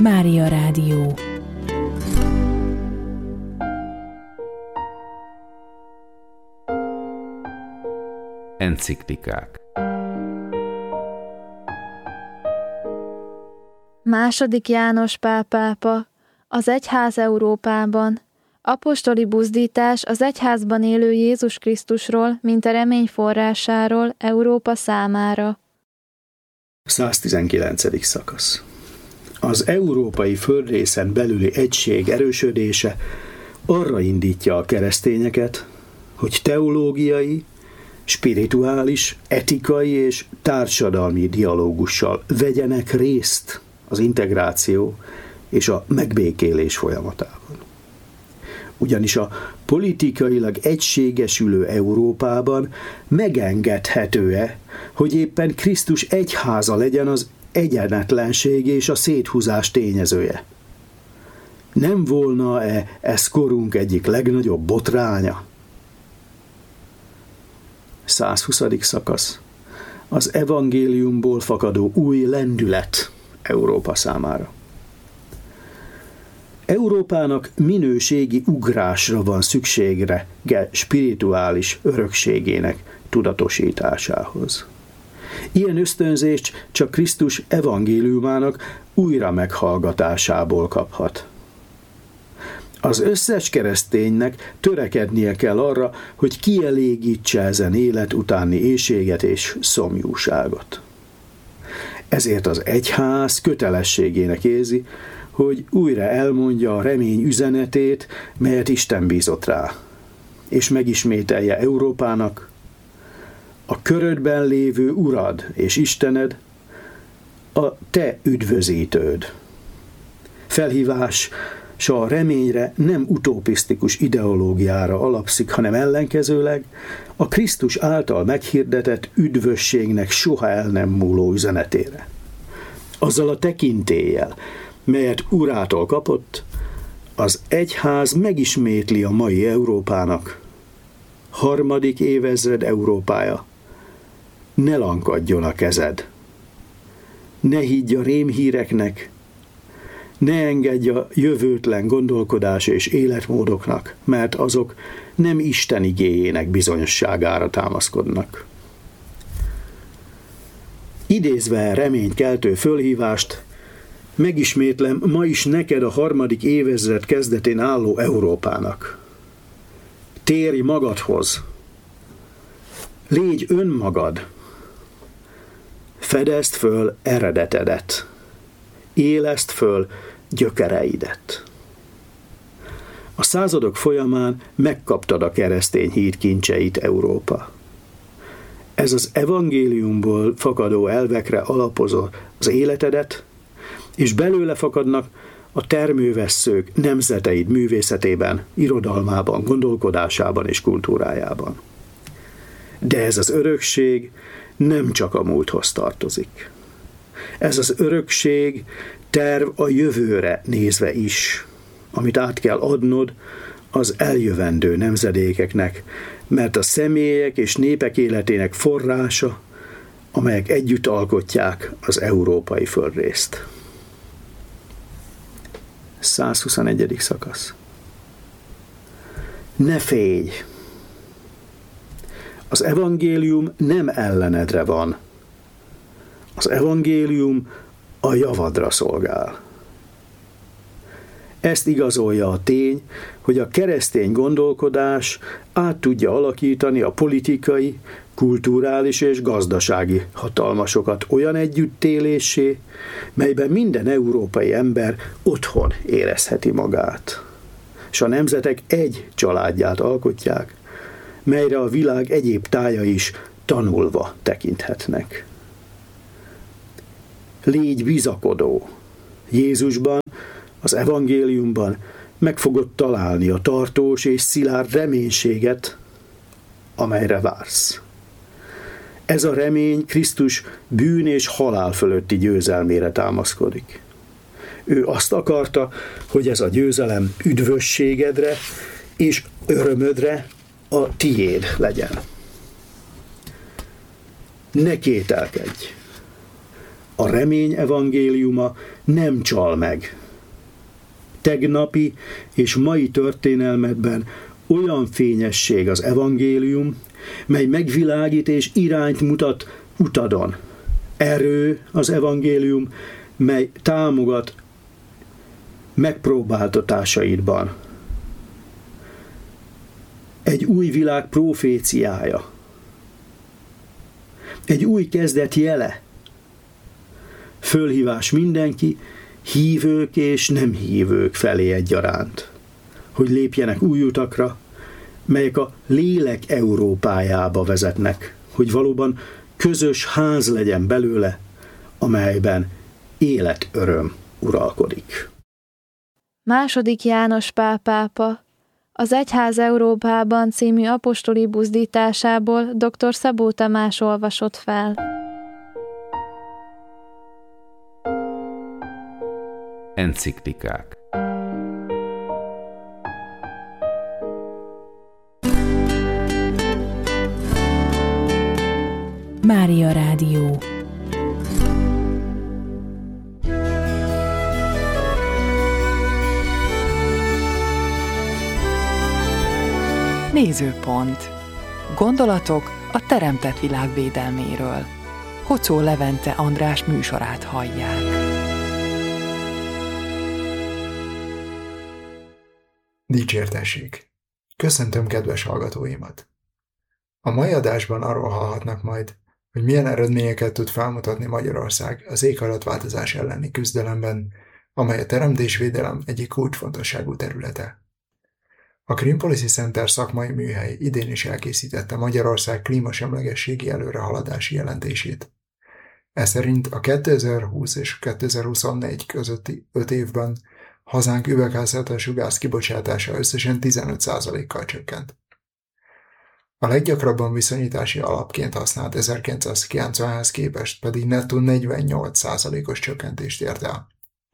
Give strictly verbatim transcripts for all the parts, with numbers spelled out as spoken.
Mária Rádió. Enciklikák. Második János Pál pápa, az egyház Európában. Apostoli buzdítás az egyházban élő Jézus Krisztusról, mint a remény forrásáról Európa számára. száztizenkilencedik szakasz. Az európai földrészen belüli egység erősödése arra indítja a keresztényeket, hogy teológiai, spirituális, etikai és társadalmi dialógussal vegyenek részt az integráció és a megbékélés folyamatában. Ugyanis a politikailag egységesülő Európában megengedhető-e, hogy éppen Krisztus egyháza legyen az egyenetlenség és a széthúzás tényezője? Nem volna-e ez korunk egyik legnagyobb botránya? százhuszadik szakasz. Az evangéliumból fakadó új lendület Európa számára. Európának minőségi ugrásra van szükségre spirituális örökségének tudatosításához. Ilyen ösztönzést csak Krisztus evangéliumának újra meghallgatásából kaphat. Az összes kereszténynek törekednie kell arra, hogy kielégítse ezen élet utáni éhséget és szomjúságot. Ezért az egyház kötelességének érzi, hogy újra elmondja a remény üzenetét, melyet Isten bízott rá, és megismételje Európának: a körödben lévő Urad és Istened, a te üdvözítőd. Felhívás s a reményre nem utopisztikus ideológiára alapszik, hanem ellenkezőleg a Krisztus által meghirdetett üdvösségnek soha el nem múló üzenetére. Azzal a tekintéllyel, melyet Urától kapott, az egyház megismétli a mai Európának: harmadik évezred Európája, ne lankadjon a kezed, ne higgy a rémhíreknek, ne engedj a jövőtlen gondolkodás és életmódoknak, mert azok nem Isten igéjének bizonyosságára támaszkodnak. Idézve reménykeltő fölhívást, megismétlem ma is neked a harmadik évezred kezdetén álló Európának: térj magadhoz, légy önmagad, fedezd föl eredetedet, éleszd föl gyökereidet. A századok folyamán megkaptad a keresztény hit kincseit, Európa. Ez az evangéliumból fakadó elvekre alapozza az életedet, és belőle fakadnak a termővesszők nemzeteid művészetében, irodalmában, gondolkodásában és kultúrájában. De ez az örökség nem csak a múlthoz tartozik. Ez az örökség terv a jövőre nézve is, amit át kell adnod az eljövendő nemzedékeknek, mert a személyek és népek életének forrása, amelyek együtt alkotják az európai földrészt. százhuszonegyedik szakasz. Ne félj! Az evangélium nem ellenedre van. Az evangélium a javadra szolgál. Ezt igazolja a tény, hogy a keresztény gondolkodás át tudja alakítani a politikai, kulturális és gazdasági hatalmasokat olyan együttélésé, melyben minden európai ember otthon érezheti magát, és a nemzetek egy családját alkotják, melyre a világ egyéb tája is tanulva tekinthetnek. Légy bizakodó. Jézusban, az evangéliumban meg fogod találni a tartós és szilárd reménységet, amelyre vársz. Ez a remény Krisztus bűn és halál fölötti győzelmére támaszkodik. Ő azt akarta, hogy ez a győzelem üdvösségedre és örömödre a tiéd legyen. Ne kételkedj! A remény evangéliuma nem csal meg. Tegnapi és mai történelmedben olyan fényesség az evangélium, mely megvilágít és irányt mutat utadon. Erő az evangélium, mely támogat megpróbáltatásaidban. Egy új világ proféciája. Egy új kezdet jele. Fölhívás mindenki, hívők és nem hívők felé egyaránt, hogy lépjenek új utakra, melyek a lélek Európájába vezetnek, hogy valóban közös ház legyen belőle, amelyben életöröm uralkodik. Második János Pál pápa az Egyház Európában című apostoli buzdításából dr. Szabó Tamás olvasott fel. Enciklikák. Mária Rádió. Nézőpont. Gondolatok a teremtett világ védelméről. Kocó Levente András műsorát hallják. Dicsértessék! Köszöntöm kedves hallgatóimat! A mai adásban arról hallhatnak majd, hogy milyen eredményeket tud felmutatni Magyarország az éghajlatváltozás elleni küzdelemben, amely a teremtésvédelem egyik kulcsfontosságú területe. A Green Policy Center szakmai műhely idén is elkészítette Magyarország klímasemlegességi előrehaladási jelentését. Ez szerint a kétezer-húsz és kétezer-huszonnégy közötti öt évben hazánk üvegházhatású gáz kibocsátása összesen tizenöt százalékkal csökkent. A leggyakrabban viszonyítási alapként használt ezerkilencszázkilencvenhez képest pedig nettó negyvennyolc százalékos csökkentést ért el.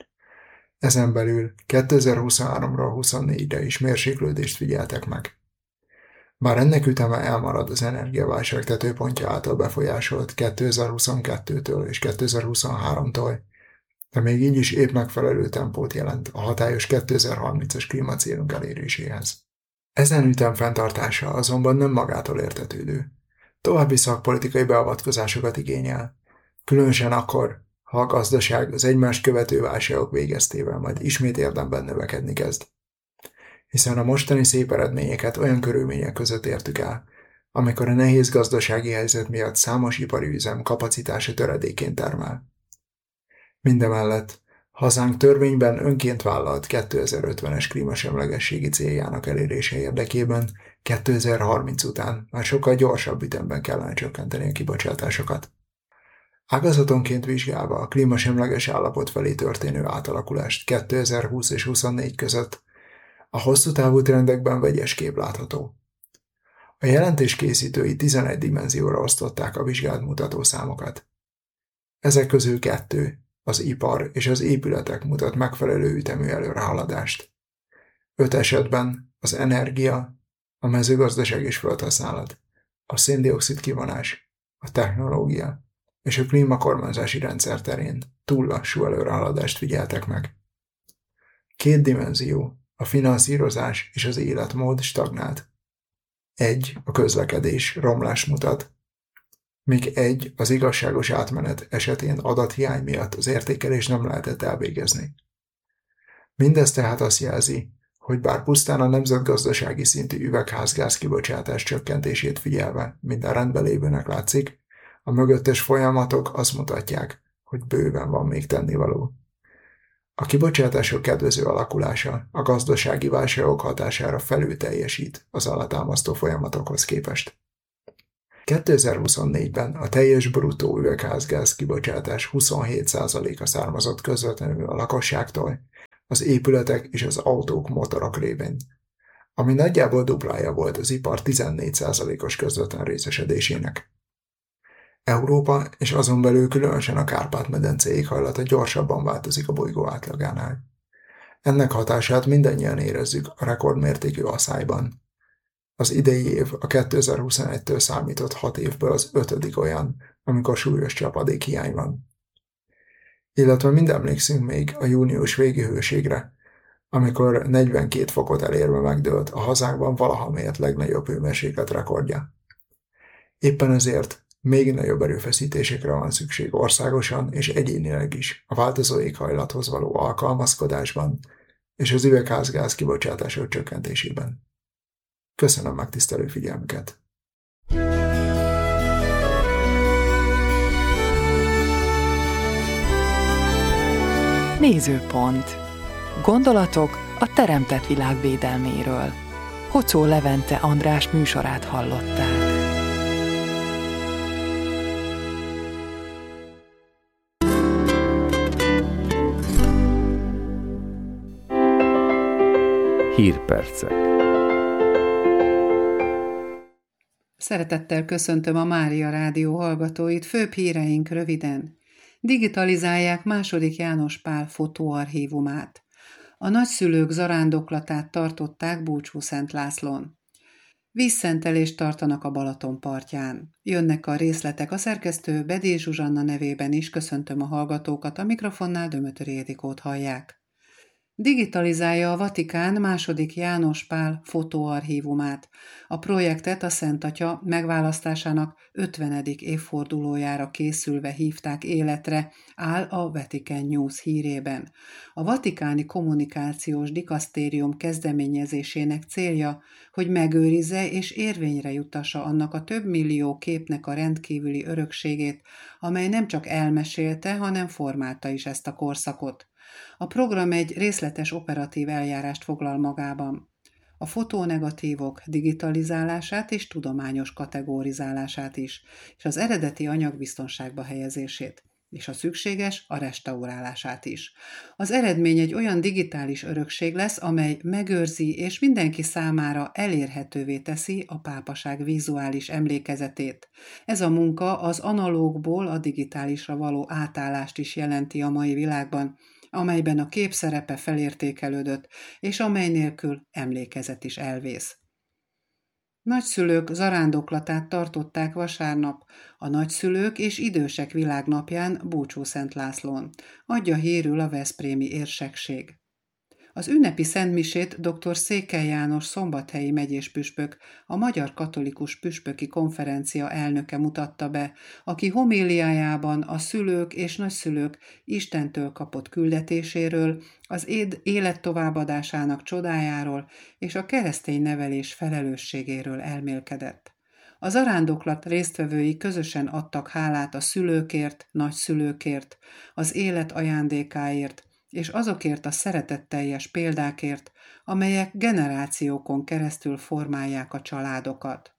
Ezen belül kétezer-huszonháromról huszonnégyre is mérséklődést figyeltek meg. Bár ennek üteme elmarad az energiaválság tetőpontja által befolyásolt kétezer-huszonkettőtől és kétezer-huszonháromtól, de még így is épp megfelelő tempót jelent a hatályos kétezer-harmincas klímacélunk eléréséhez. Ezen ütem fenntartása azonban nem magától értetődő. További szakpolitikai beavatkozásokat igényel, különösen akkor, ha a gazdaság az egymást követő válságok végeztével majd ismét érdemben növekedni kezd. Hiszen a mostani szép eredményeket olyan körülmények között értük el, amikor a nehéz gazdasági helyzet miatt számos ipari üzem kapacitása töredékén termel. Mindemellett hazánk törvényben önként vállalt kétezer-ötvenes klímasemlegességi céljának elérése érdekében kétezer-harminc után már sokkal gyorsabb ütemben kellene csökkenteni a kibocsátásokat. Ágazatonként vizsgálva a klímasemleges állapot felé történő átalakulást kétezer-húsz és huszonnégy között a hosszú távú trendekben vegyes kép látható. A jelentés készítői tizenegy dimenzióra osztották a vizsgált mutatószámokat. Ezek közül kettő, az ipar és az épületek mutat megfelelő ütemű előrehaladást. Öt esetben az energia, a mezőgazdaság és földhasználat, a szén-dioxid kivonás, a technológia és a klímakormányzási rendszer terén túl lassú előrehaladást figyeltek meg. Két dimenzió, a finanszírozás és az életmód stagnált. Egy, a közlekedés romlást mutat, míg egy, az igazságos átmenet esetén adathiány miatt az értékelés nem lehetett elvégezni. Mindez tehát azt jelzi, hogy bár pusztán a nemzetgazdasági szintű üvegházgáz kibocsátás csökkentését figyelve minden rendben lévőnek látszik, a mögöttes folyamatok azt mutatják, hogy bőven van még tennivaló. A kibocsátások kedvező alakulása a gazdasági válságok hatására felül teljesít az alátámasztó folyamatokhoz képest. kétezer-huszonnégyben a teljes bruttó üvegházgáz kibocsátás huszonhét százaléka származott közvetlenül a lakosságtól, az épületek és az autók motorok révén, ami nagyjából duplája volt az ipar tizennégy százalékos közvetlen részesedésének. Európa és azon belül különösen a Kárpát-medence éghajlata gyorsabban változik a bolygó átlagánál. Ennek hatását mindannyian érezzük a rekordmértékű aszályban. Az idei év a kétezer-huszonegytől számított hat évből az ötödik olyan, amikor súlyos csapadékhiány van. Illetve mind emlékszünk még a június végi hőségre, amikor negyvenkét fokot elérve megdőlt a hazánkban valaha mért legnagyobb hőmérséklet rekordja. Éppen ezért még nagyobb erőfeszítésekre van szükség országosan és egyénileg is a változó éghajlathoz való alkalmazkodásban és az üvegházgáz kibocsátások csökkentésében. Köszönöm megtisztelő figyelmüket! Nézőpont. Gondolatok a teremtett világ védelméről. Hocó Levente András műsorát hallották. Hírpercek. Szeretettel köszöntöm a Mária Rádió hallgatóit, főbb híreink röviden. Digitalizálják második János Pál fotóarchívumát. A nagyszülők zarándoklatát tartották Búcsúszent Lászlón. Vízszentelést tartanak a Balaton partján. Jönnek a részletek, a szerkesztő Bedély Zsuzsanna nevében is köszöntöm a hallgatókat, a mikrofonnál Dömötöri Ildikót hallják. Digitalizálja a Vatikán második János Pál fotóarchívumát. A projektet a Szent Atya megválasztásának ötvenedik évfordulójára készülve hívták életre, áll a Vatican News hírében. A vatikáni kommunikációs dikasztérium kezdeményezésének célja, hogy megőrizze és érvényre juttassa annak a több millió képnek a rendkívüli örökségét, amely nem csak elmesélte, hanem formálta is ezt a korszakot. A program egy részletes operatív eljárást foglal magában. A fotónegatívok digitalizálását és tudományos kategorizálását is, és az eredeti anyag biztonságba helyezését, és a szükséges, a restaurálását is. Az eredmény egy olyan digitális örökség lesz, amely megőrzi és mindenki számára elérhetővé teszi a pápaság vizuális emlékezetét. Ez a munka az analógból a digitálisra való átállást is jelenti a mai világban, amelyben a kép szerepe felértékelődött, és amely nélkül emlékezet is elvész. Nagyszülők zarándoklatát tartották vasárnap, a nagyszülők és idősek világnapján Búcsúszent Lászlón. Adja hírül a veszprémi érsekség. Az ünnepi szentmisét dr. Székely János szombathelyi megyéspüspök, a Magyar Katolikus Püspöki Konferencia elnöke mutatta be, aki homéliájában a szülők és nagyszülők Istentől kapott küldetéséről, az éd élet továbbadásának csodájáról és a keresztény nevelés felelősségéről elmélkedett. A zarándoklat résztvevői közösen adtak hálát a szülőkért, nagyszülőkért, az élet ajándékáért, és azokért a szeretetteljes példákért, amelyek generációkon keresztül formálják a családokat.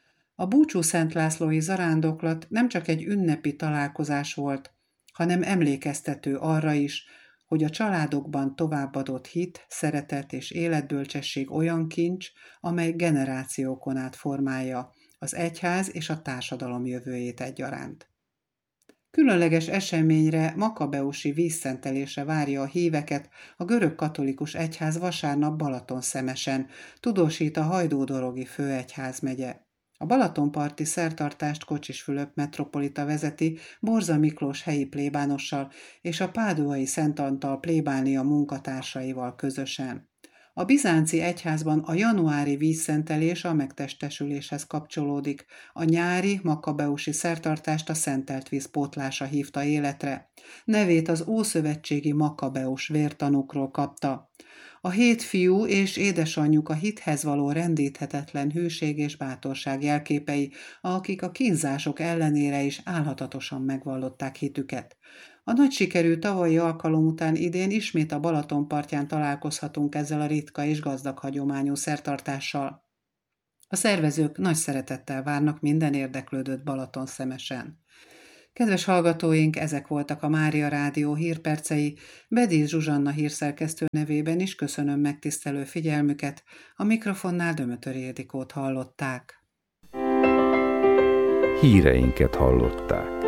A Búcsúszent Lászlói zarándoklat nem csak egy ünnepi találkozás volt, hanem emlékeztető arra is, hogy a családokban továbbadott hit, szeretet és életbölcsesség olyan kincs, amely generációkon át formálja az egyház és a társadalom jövőjét egyaránt. Különleges eseményre, makabeusi vízszentelésre várja a híveket a görög katolikus egyház vasárnap Balatonszemesen, tudósít a Hajdú-dorogi főegyházmegye. A balatonparti szertartást Kocsis Fülöp metropolita vezeti Borza Miklós helyi plébánossal és a páduai Szent Antal plébánia munkatársaival közösen. A bizánci egyházban a januári vízszentelés a megtestesüléshez kapcsolódik, a nyári makabeusi szertartást a szentelt víz pótlása hívta életre. Nevét az ószövetségi makabeus vértanúkról kapta. A hét fiú és édesanyjuk a hithez való rendíthetetlen hűség és bátorság jelképei, akik a kínzások ellenére is álhatatosan megvallották hitüket. A nagy sikerű tavalyi alkalom után idén ismét a Balaton partján találkozhatunk ezzel a ritka és gazdag hagyományú szertartással. A szervezők nagy szeretettel várnak minden érdeklődőt Balatonszemesen. Kedves hallgatóink, ezek voltak a Mária Rádió hírpercei. Bedély Zsuzsanna hírszerkesztő nevében is köszönöm megtisztelő figyelmüket. A mikrofonnál Dömötöri Ildikót hallották. Híreinket hallották.